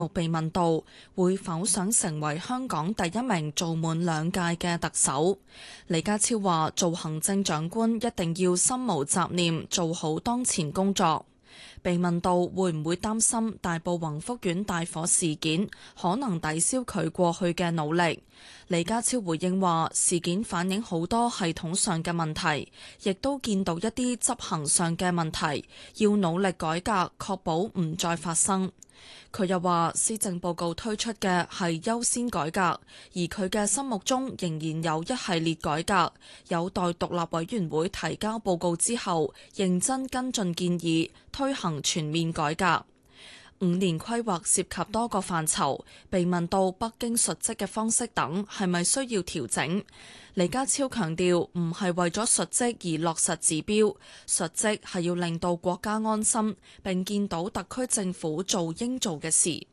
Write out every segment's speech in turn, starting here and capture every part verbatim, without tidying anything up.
被問到會否想成為香港第一名做滿兩屆嘅特首，李家超話做行政長官一定要心無雜念，做好當前工作。被問到會唔會擔心大埔宏福苑大火事件可能抵消佢過去嘅努力，李家超回應話事件反映好多系統上嘅問題，亦都見到一啲執行上嘅問題，要努力改革，確保唔再發生。佢又話施政報告推出嘅係優先改革，而佢嘅心目中仍然有一系列改革，有待獨立委員會提交報告之後認真跟進建議，推行全面改革。五年規劃涉及多個範疇，被問到北京述職嘅方式等係咪需要調整，李家超強調唔係為咗述職而落實指標，述職係要令到國家安心，並見到特區政府做應做嘅事。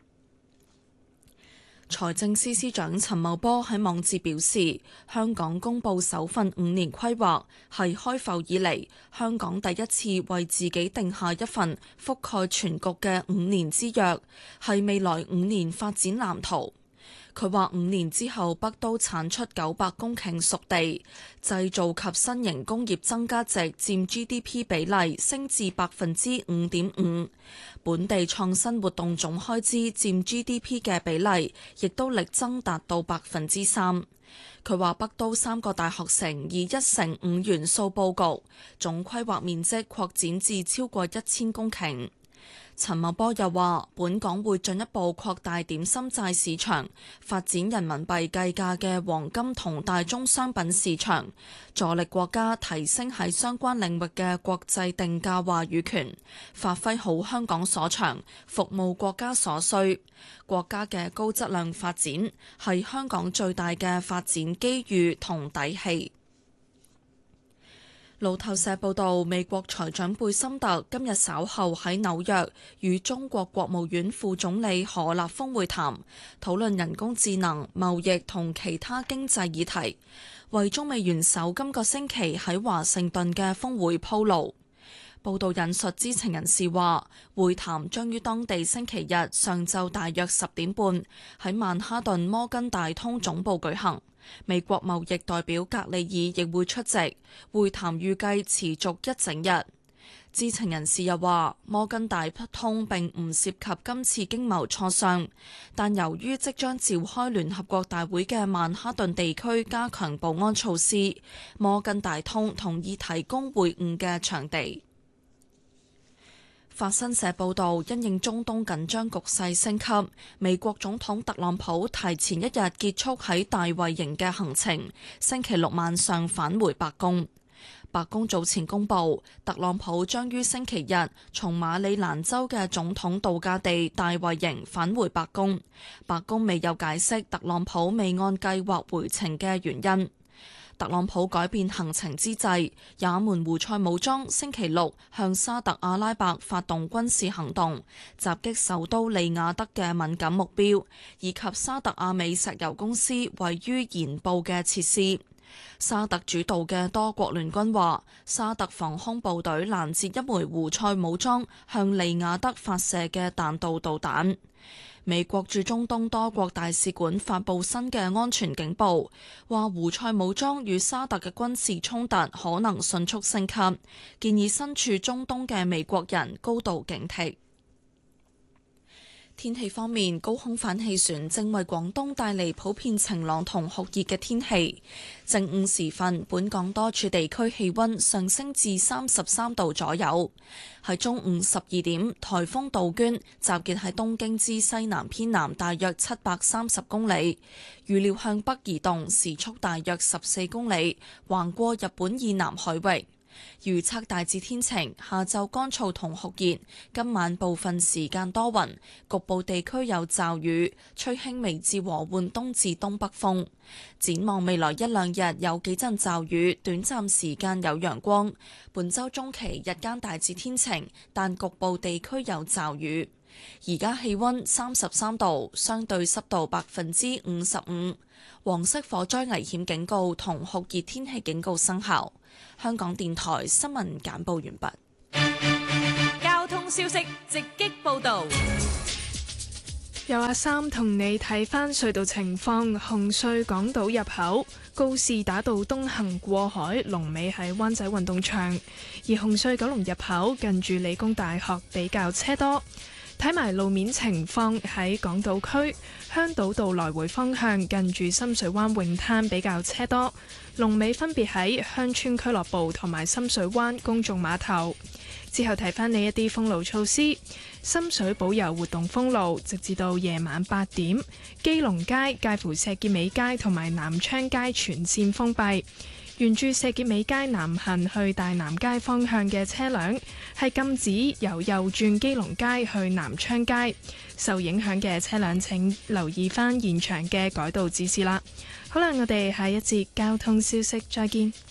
財政司司長陳茂波喺網誌表示，香港公布首份五年規劃係開埠以嚟香港第一次為自己定下一份覆蓋全局嘅五年之約，係未來五年發展藍圖。佢話五年之後北都產出九百公頃熟地，製造及新型工業增加值佔 G D P 比例升至百分之五點五，本地創新活動總開支佔 G D P 嘅比例亦都力爭達到百分之三。佢話北都三個大學城以一乘五元素佈局，總規劃面積擴展至超過一千公頃。陳茂波又話：本港會進一步擴大點心債市場，發展人民幣計價嘅黃金同大宗商品市場，助力國家提升喺相關領域嘅國際定價話語權，發揮好香港所長，服務國家所需。國家嘅高質量發展係香港最大嘅發展機遇同底氣。路透社報道，美國財長貝森特今日稍後喺紐約與中國國務院副總理何立峰會談，討論人工智能、貿易同其他經濟議題，為中美元首今個星期喺華盛頓嘅峰會鋪路。報道引述知情人士話，會談將於當地星期日上晝大約十點半喺曼哈頓摩根大通總部舉行。美國貿易代表格里爾亦會出席，會談預計持續一整日。知情人士又話，摩根大通並唔涉及今次經貿磋商，但由於即將召開聯合國大會嘅曼哈頓地區加強保安措施，摩根大通同意提供會晤嘅場地。法新社報導，因應中東緊張局勢升級，美國總統特朗普提前一日結束喺大衛營嘅行程，星期六晚上返回白宮。白宮早前公布，特朗普將於星期日從馬里蘭州嘅總統度假地大衛營返回白宮。白宮未有解釋特朗普未按計劃回程嘅原因。特朗普改變行程之際，也門胡塞武裝星期六向沙特阿拉伯發動軍事行動，襲擊首都利雅得嘅敏感目標，以及沙特阿美石油公司位於鹽布嘅設施。沙特主導嘅多國聯軍話，沙特防空部隊攔截一枚胡塞武裝向利雅得發射嘅彈道導彈。美國駐中東多國大使館發布新嘅安全警報，話胡塞武裝與沙特嘅軍事衝突可能迅速升級，建議身處中東嘅美國人高度警惕。天氣方面，高空反氣旋正為廣東帶嚟普遍晴朗同酷熱嘅天氣。正午時分，本港多處地區氣溫上升至三十三度左右。喺中午十二點，颱風杜鵑集結喺東京之西南偏南大約七百三十公里，預料向北移動，時速大約十四公里，橫過日本以南海域。預測大致天晴，下晝乾燥同酷熱，今晚部分時間多雲，局部地區有驟雨，吹輕微至和緩東至東北風。展望未來一兩日有幾陣驟雨，短暫時間有陽光。本週中期日間大致天晴，但局部地區有驟雨。而家氣溫三十三度，相對濕度百分之五十五，黃色火災危險警告同酷熱天氣警告生效。香港電台新聞簡報完畢。 交通消息直擊報道。 有阿三同你睇返隧道情況。紅隧港島入口告士打道東行過海，龍尾喺灣仔運動場；而紅隧九龍入口近住理工大學比較車多。睇埋路面情況，喺港島區香島道來回方向近住深水灣泳灘比較車多，龍尾分別喺鄉村俱樂部同埋深水灣公眾碼頭。之後提返你一啲封路措施，深水埗遊活動封路，直至到夜晚八點。基隆街介乎石硤尾街同埋南昌街全線封閉。沿住石硤尾街南行去大南街方向嘅車輛係禁止由右轉基隆街去南昌街。受影響嘅車輛請留意返現場嘅改道指示啦。好啦，我哋下一節交通消息再見。